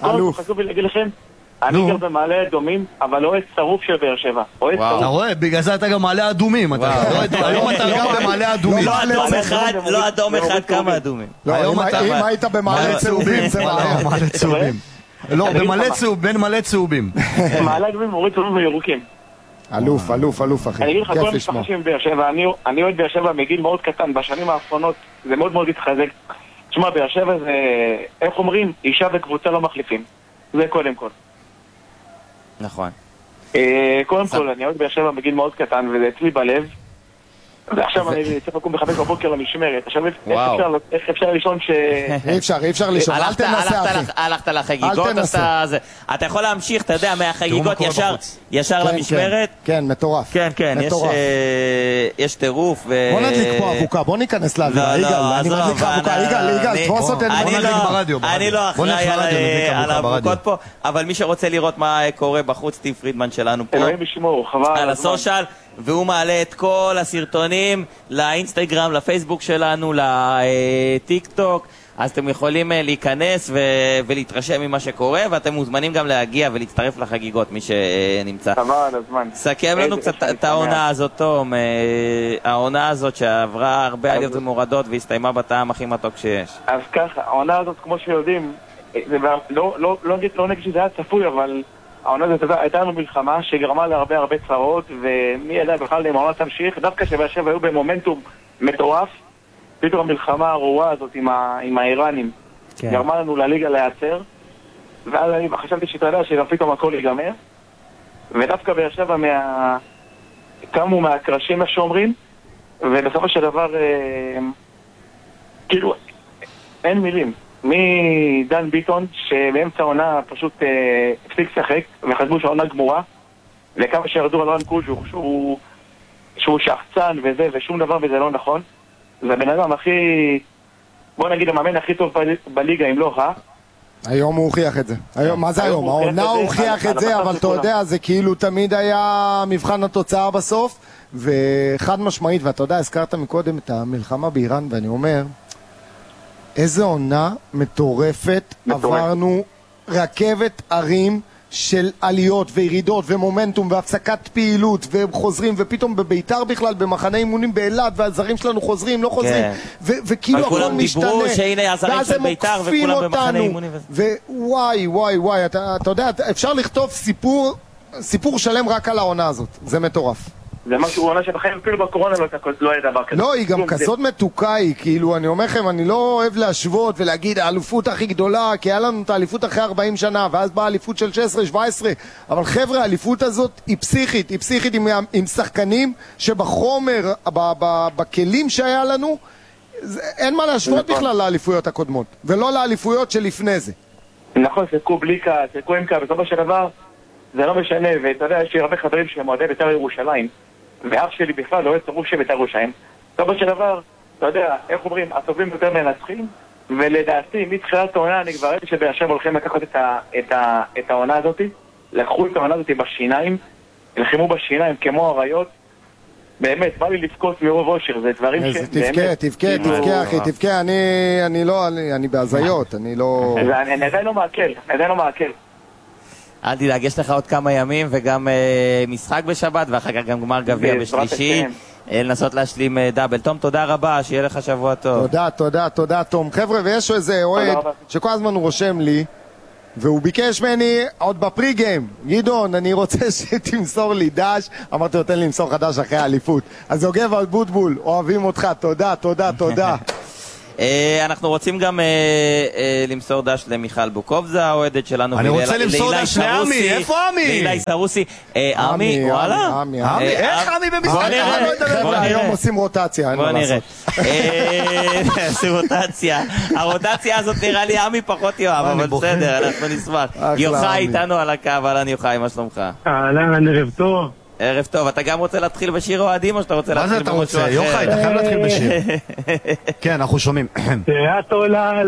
חשוב לי להגיד לכם, אני גר במעלה אדומים, אבל אוהד שרוף של באר שבע. אתה רואה? בגלל זה אתה גם מעלה אדומים. היום אתה גר במעלה אדומים. לא אדום אחד, כמה אדומים. אם היית במעלה צהובים, זה מעלה צהובים. לא, בין מלא צהובים. מעלה אדומים, מוריד צהובים וירוקים. אלוף, אחי. אני אגיד לך, כל המשפחה שלי מבאר שבע, אני אוהד באר שבע מגיל מאוד קטן, בשנים האחרונות זה מאוד מאוד התחזק. תשמע, באר שבע זה, איך אומרים, אישה וקבוצה לא מחליפים. זה קודם כל. נכון. קודם כל, אני אוהד באר שבע מגיל מאוד קטן, וזה אצלי בלב. ועכשיו אני צריך לקום ב5 בבוקר למשמרת. עכשיו, איך אפשר לישון ש... אי אפשר לישון, אל תנסה, אחי. הלכת לחגיגות, אתה יכול להמשיך, אתה יודע, מהחגיגות ישר למשמרת. כן, מטורף. כן, יש טירוף. בוא נדליק פה אבוקה, בוא ניכנס לאווירה. יגאל, אני מדליק אבוקה, יגאל, תפוס אותנו. אני לא אחראי על האבוקות פה, אבל מי שרוצה לראות מה קורה בחוץ, סטיב פרידמן שלנו פה. אלוהים ישמור, חבל. על הסושיאל. והוא מעלה את כל הסרטונים לאינסטגרם, לפייסבוק שלנו, לטיק טוק, אז אתם יכולים להיכנס ולהתרשם ממה שקורה, ואתם מוזמנים גם להגיע ולהצטרף לחגיגות, מי שנמצא. חבל הזמן. סכם לנו קצת את העונה הזאת, תום, העונה הזאת שעברה הרבה עליות ומורדות והסתיימה בטעם הכי מתוק שיש. אז ככה, העונה הזאת, כמו שיודעים, לא נגיד שזה היה צפוי, אבל... העונה הזאת הייתה לנו מלחמה שגרמה להרבה צרות, ומי ידע בכלל אם העונה תמשיך, דווקא שבאר שבע היו במומנטום מטורף, פתאום המלחמה הרעועה הזאת עם האיראנים גרמה לנו לליגה להיעצר, ואז אני חשבתי שאתה יודע שגם פתאום הכל ייגמר, ודווקא באר שבע קמו מהקרשים השומרים, ובסופו של דבר כאילו אין מילים. מדן ביטון, שבאמצע העונה פשוט הפסיק לשחק, וחשבו שהעונה גמורה, וכמה שירדו על רן קוז'וך, שהוא שחצן וזה, ושום דבר וזה לא נכון. זה הבן אדם הכי, בוא נגיד, המאמן הכי טוב בליגה, אם לא היום הוא הוכיח את זה. מה זה היום? העונה הוא הוכיח את זה, אבל אתה יודע, זה כאילו תמיד היה מבחן התוצאה בסוף, וחד משמעית, ואתה יודע, הזכרת מקודם את המלחמה באיראן, ואני אומר... איזה עונה מטורפת, עברנו רכבת ערים של עליות וירידות ומומנטום והפסקת פעילות וחוזרים, ופתאום בביתר בכלל במחנה אימונים באילת, והזרים שלנו חוזרים, לא חוזרים, וכאילו הכל משתנה, ואז הם עוקפים אותנו, וואי, אתה יודע, אפשר לכתוב סיפור שלם רק על העונה הזאת, זה מטורף. זה משהו עונה שבחיים אפילו בקורונה לא היה דבר כזה. לא, היא גם כזאת מתוקה, היא כאילו, אני אומר לכם, אני לא אוהב להשוות ולהגיד האליפות הכי גדולה, כי היה לנו את האליפות אחרי 40 שנה, ואז באה האליפות של 16-17, אבל חבר'ה, האליפות הזאת היא פסיכית עם שחקנים שבחומר, בכלים שהיה לנו, אין מה להשוות בכלל לאליפויות הקודמות, ולא לאליפויות שלפני זה. נכון, שיחקו בלי קהל, שיחקו עם קהל, בסופו של דבר, זה לא משנה, ואתה יודע, יש לי הרבה חברים שהם אוהדי בית"ר ירושלים, ואח שלי בכלל לא אוהד שרוף של בית"ר ירושלים. בסופו של דבר, אתה יודע, איך אומרים, הטובים יותר מנצחים, ולדעתי, מתחילת העונה, אני כבר ראיתי שבאר שבע הולכים לקחת את העונה הזאת, לקחו את העונה הזאת בשיניים, נלחמו בשיניים כמו אריות, באמת, בא לי לבכות מרוב אושר, זה דברים ש... תבכה, אחי, תבכה, אני בהזיות, אני לא... אני עדיין לא מעכל. אל תדאג, יש לך עוד כמה ימים וגם משחק בשבת ואחר כך גם גמר גביע בשלישי, לנסות להשלים דאבל. תום, תודה רבה, שיהיה לך שבוע טוב. תודה תום. חבר'ה, ויש איזה אוהד שכל הזמן הוא רושם לי והוא ביקש ממני עוד בפרי גיים, גדעון, אני רוצה שתמסור לי דש. אמרתי לו, תן לי למסור חדש אחרי האליפות. אז יוגב בוטבול, אוהבים אותך, תודה. אנחנו רוצים גם למסור דש למיכל בוקובזה, האוהדת שלנו. אני רוצה למסור דש לעמי, איפה עמי? לילי סרוסי. עמי, וואלה? איך עמי במשחק? חבר'ה, היום עושים רוטציה. בוא נראה. עושים רוטציה. הרוטציה הזאת נראה לי עמי פחות יואב, אבל בסדר, אנחנו נשמח. יוחאי איתנו על הקו, אהלן יוחאי, מה שלומך? אהלן, ערב טוב. ערב טוב, אתה גם רוצה להתחיל בשיר אוהדים או שאתה רוצה להתחיל במשהו אחר? יוחאי, אתה חייב להתחיל בשיר. כן, אנחנו שומעים. תיאת עולה